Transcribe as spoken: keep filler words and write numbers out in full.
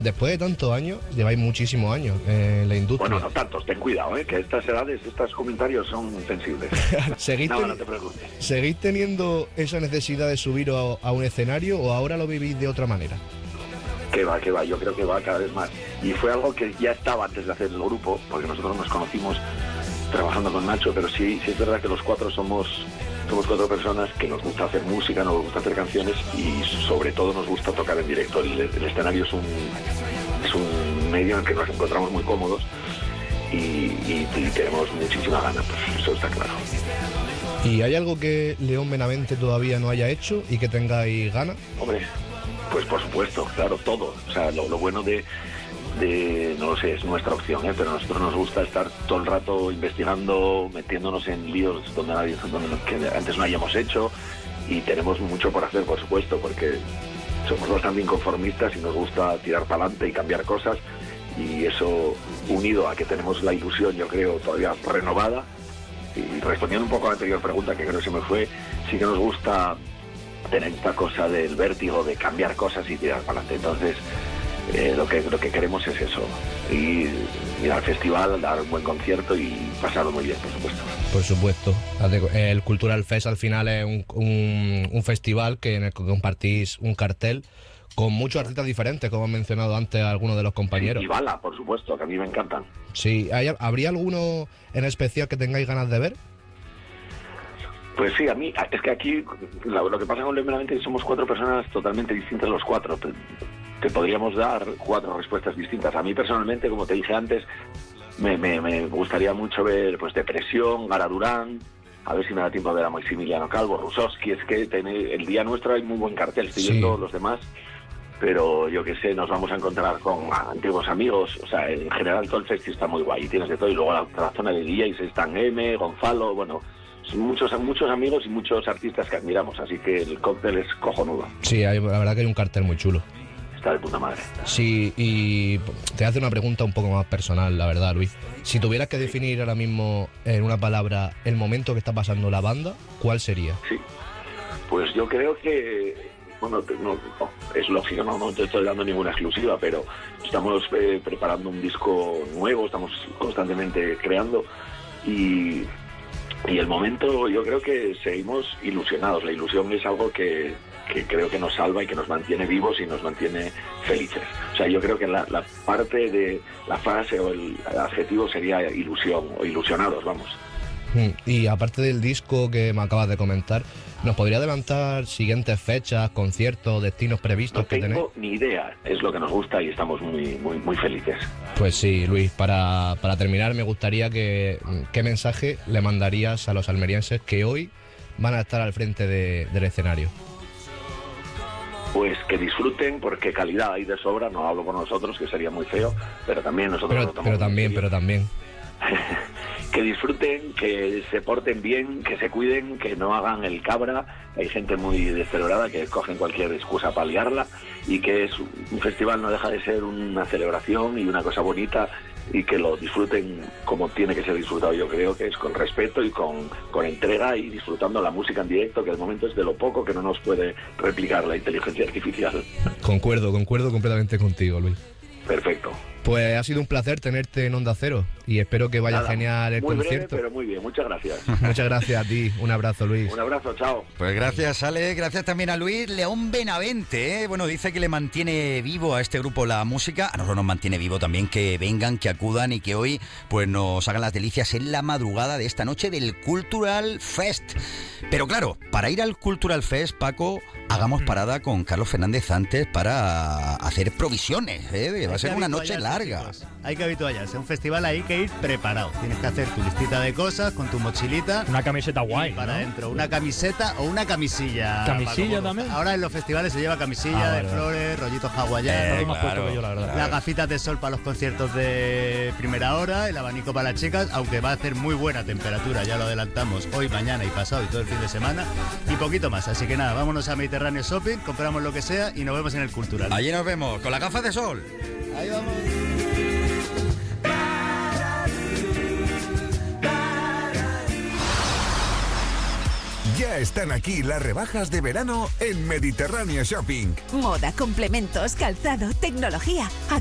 Después de tantos años, lleváis muchísimos años en la industria. Bueno, no tantos, ten cuidado, ¿eh? Que estas edades, estos comentarios son sensibles. ¿Seguís, no, ten... no te preocupes. ¿Seguís teniendo esa necesidad de subiros a, a un escenario o ahora lo vivís de otra manera? Que va, que va, yo creo que va cada vez más. Y fue algo que ya estaba antes de hacer el grupo, porque nosotros nos conocimos trabajando con Nacho, pero sí, sí es verdad que los cuatro somos, somos cuatro personas que nos gusta hacer música, nos gusta hacer canciones y sobre todo nos gusta tocar en directo. El, el escenario es un, es un medio en el que nos encontramos muy cómodos y, y, y tenemos muchísima ganas, pues eso está claro. ¿Y hay algo que León Benavente todavía no haya hecho y que tengáis ganas? Hombre, pues por supuesto, claro, todo. O sea, lo, lo bueno de, de, no lo sé, es nuestra opción, ¿eh? Pero a nosotros nos gusta estar todo el rato investigando, metiéndonos en líos donde, nadie, donde que antes no hayamos hecho y tenemos mucho por hacer, por supuesto, porque somos bastante inconformistas y nos gusta tirar para adelante y cambiar cosas y eso unido a que tenemos la ilusión, yo creo, todavía renovada y respondiendo un poco a la anterior pregunta que creo que se me fue, sí que nos gusta tener esta cosa del vértigo de cambiar cosas y tirar para adelante. Entonces eh, lo que lo que queremos es eso, ir, ir al festival, dar un buen concierto y pasarlo muy bien, por supuesto. Por supuesto. El Cultural Fest al final es un, un, un festival que en el que compartís un cartel con muchos artistas diferentes, como han mencionado antes algunos de los compañeros. Sí, y Bala, por supuesto, que a mí me encantan. Sí, ¿hay, ¿habría alguno en especial que tengáis ganas de ver? Pues sí, a mí, es que aquí lo, lo que pasa con León Benavente es que somos cuatro personas totalmente distintas los cuatro. Te, te podríamos dar cuatro respuestas distintas. A mí personalmente, como te dije antes, me, me, me gustaría mucho ver pues Depresión, Gara Durán, a ver si me da tiempo a ver a Maximiliano Calvo, Rusowski. Es que tener, el día nuestro hay muy buen cartel, estoy sí. viendo los demás, pero yo qué sé, nos vamos a encontrar con antiguos amigos. O sea, en general todo el festival está muy guay, tienes de todo, y luego la, la zona de D Js están M, Gonzalo, bueno... Muchos, muchos amigos y muchos artistas que admiramos, así que el cóctel es cojonudo. Sí, hay, la verdad que hay un cartel muy chulo. Está de puta madre. Sí, y te hace una pregunta un poco más personal, la verdad, Luis. Si tuvieras que definir ahora mismo en una palabra el momento que está pasando la banda, ¿cuál sería? Sí, pues yo creo que, bueno, no, no, es lógico, no, no te estoy dando ninguna exclusiva, pero estamos eh, preparando un disco nuevo, estamos constantemente creando y... Y el momento, yo creo que seguimos ilusionados. La ilusión es algo que, que creo que nos salva y que nos mantiene vivos y nos mantiene felices. O sea, yo creo que la, la parte de la frase o el adjetivo sería ilusión o ilusionados, vamos. Y aparte del disco que me acabas de comentar, ¿nos podría adelantar siguientes fechas, conciertos, destinos previstos no que tenéis? No tengo ni idea, es lo que nos gusta y estamos muy muy muy felices. Pues sí, Luis, para, para terminar me gustaría que qué mensaje le mandarías a los almerienses que hoy van a estar al frente de, del escenario. Pues que disfruten, porque calidad hay de sobra, no hablo por nosotros, que sería muy feo, pero también nosotros... Pero, pero también, pero también... Que disfruten, que se porten bien, que se cuiden, que no hagan el cabra. Hay gente muy descerebrada que cogen cualquier excusa para liarla, y que es un festival, no deja de ser una celebración y una cosa bonita, y que lo disfruten como tiene que ser disfrutado. Yo creo que es con respeto y con, con entrega y disfrutando la música en directo, que de momento es de lo poco que no nos puede replicar la inteligencia artificial. Concuerdo, concuerdo completamente contigo, Luis. Perfecto. Pues ha sido un placer tenerte en Onda Cero y espero que vaya Nada, genial el muy concierto. Breve, pero muy bien, muchas gracias. Muchas gracias a ti, un abrazo, Luis. Un abrazo, chao. Pues gracias, Ale, gracias también a Luis León Benavente, ¿eh? Bueno, dice que le mantiene vivo a este grupo la música, a nosotros nos mantiene vivo también que vengan, que acudan y que hoy pues nos hagan las delicias en la madrugada de esta noche del Cultural Fest. Pero claro, para ir al Cultural Fest, Paco, hagamos parada con Carlos Fernández antes para hacer provisiones, ¿eh? Va a ser una noche larga. Chicos, hay que habituallarse, un festival hay que ir preparado. Tienes que hacer tu listita de cosas con tu mochilita. Una camiseta guay, para ¿no? adentro, una camiseta o una camisilla. ¿Camisilla Paco, también? Ahora en los festivales se lleva camisilla Ah, de vale, flores, rollitos hawaianos. Eh, Eh, más claro, puesto que yo, la verdad. Las gafitas de sol para los conciertos de primera hora, el abanico para las chicas, aunque va a hacer muy buena temperatura, ya lo adelantamos hoy, mañana y pasado y todo el fin de semana, y poquito más. Así que nada, vámonos a Mediterráneo Shopping, compramos lo que sea y nos vemos en el Cultural. Allí nos vemos, con las gafas de sol. Ahí vamos. Ya están aquí las rebajas de verano en Mediterráneo Shopping. Moda, complementos, calzado, tecnología.